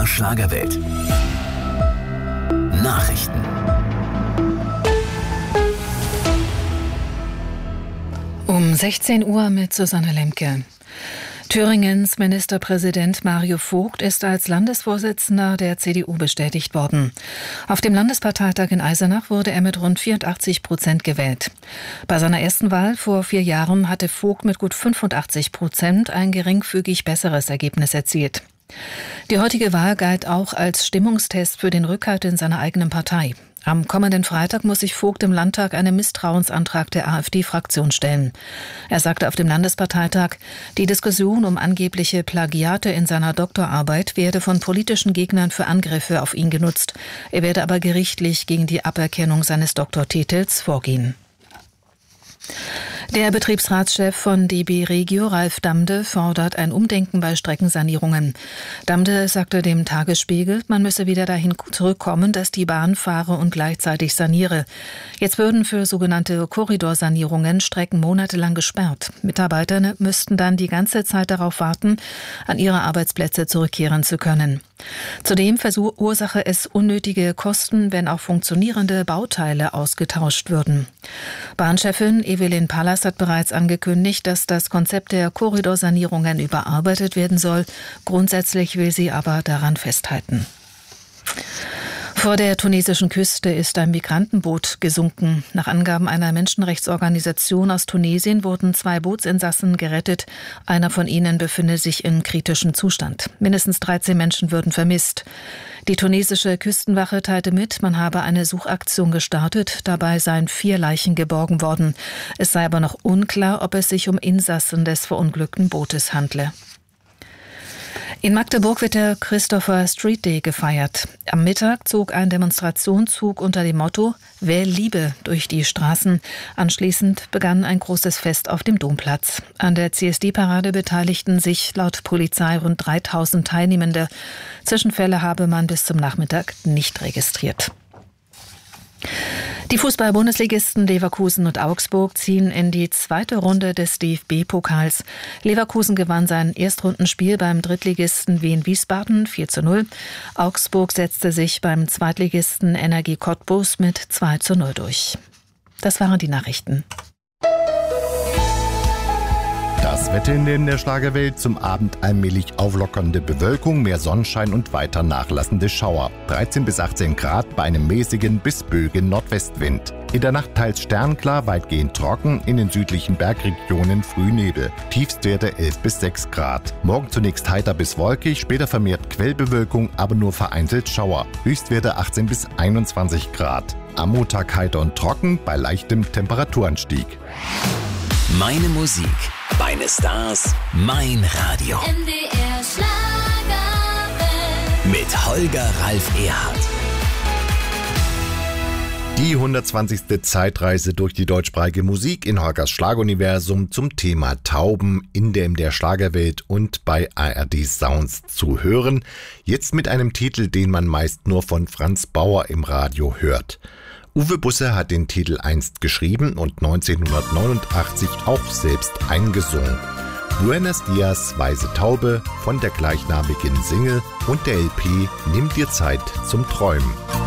MDR Schlagerwelt. Nachrichten. Um 16 Uhr mit Susanne Lemke. Thüringens Ministerpräsident Mario Vogt ist als Landesvorsitzender der CDU bestätigt worden. Auf dem Landesparteitag in Eisenach wurde er mit rund 84% gewählt. Bei seiner ersten Wahl vor 4 Jahren hatte Vogt mit gut 85% ein geringfügig besseres Ergebnis erzielt. Die heutige Wahl galt auch als Stimmungstest für den Rückhalt in seiner eigenen Partei. Am kommenden Freitag muss sich Vogt im Landtag einem Misstrauensantrag der AfD-Fraktion stellen. Er sagte auf dem Landesparteitag, die Diskussion um angebliche Plagiate in seiner Doktorarbeit werde von politischen Gegnern für Angriffe auf ihn genutzt. Er werde aber gerichtlich gegen die Aberkennung seines Doktortitels vorgehen. Der Betriebsratschef von DB Regio, Ralf Damde, fordert ein Umdenken bei Streckensanierungen. Damde sagte dem Tagesspiegel, man müsse wieder dahin zurückkommen, dass die Bahn fahre und gleichzeitig saniere. Jetzt würden für sogenannte Korridorsanierungen Strecken monatelang gesperrt. Mitarbeiter müssten dann die ganze Zeit darauf warten, an ihre Arbeitsplätze zurückkehren zu können. Zudem verursache es unnötige Kosten, wenn auch funktionierende Bauteile ausgetauscht würden. Bahnchefin Evelyn Pallas hat bereits angekündigt, dass das Konzept der Korridorsanierungen überarbeitet werden soll. Grundsätzlich will sie aber daran festhalten. Vor der tunesischen Küste ist ein Migrantenboot gesunken. Nach Angaben einer Menschenrechtsorganisation aus Tunesien wurden 2 Bootsinsassen gerettet. Einer von ihnen befinde sich in kritischem Zustand. Mindestens 13 Menschen würden vermisst. Die tunesische Küstenwache teilte mit, man habe eine Suchaktion gestartet. Dabei seien 4 Leichen geborgen worden. Es sei aber noch unklar, ob es sich um Insassen des verunglückten Bootes handle. In Magdeburg wird der Christopher Street Day gefeiert. Am Mittag zog ein Demonstrationszug unter dem Motto »Wähl Liebe« durch die Straßen. Anschließend begann ein großes Fest auf dem Domplatz. An der CSD-Parade beteiligten sich laut Polizei rund 3000 Teilnehmende. Zwischenfälle habe man bis zum Nachmittag nicht registriert. Die Fußball-Bundesligisten Leverkusen und Augsburg ziehen in die 2. Runde des DFB-Pokals. Leverkusen gewann sein Erstrundenspiel beim Drittligisten Wien Wiesbaden 4:0. Augsburg setzte sich beim Zweitligisten Energie Cottbus mit 2:0 durch. Das waren die Nachrichten. Das Wetter in der Schlagerwelt: zum Abend allmählich auflockernde Bewölkung, mehr Sonnenschein und weiter nachlassende Schauer. 13 bis 18 Grad bei einem mäßigen bis böigen Nordwestwind. In der Nacht teils sternklar, weitgehend trocken, in den südlichen Bergregionen Frühnebel. Tiefstwerte 11 bis 6 Grad. Morgen zunächst heiter bis wolkig, später vermehrt Quellbewölkung, aber nur vereinzelt Schauer. Höchstwerte 18 bis 21 Grad. Am Montag heiter und trocken bei leichtem Temperaturanstieg. Meine Musik, meine Stars, mein Radio. MDR Schlagerwelt. Mit Holger Ralf Erhardt. Die 120. Zeitreise durch die deutschsprachige Musik in Holgers Schlageruniversum zum Thema Tauben in der MDR Schlagerwelt und bei ARD Sounds zu hören. Jetzt mit einem Titel, den man meist nur von Franz Bauer im Radio hört. Uwe Busse hat den Titel einst geschrieben und 1989 auch selbst eingesungen. Buenos Dias, Weiße Taube von der gleichnamigen Single und der LP Nimm dir Zeit zum Träumen.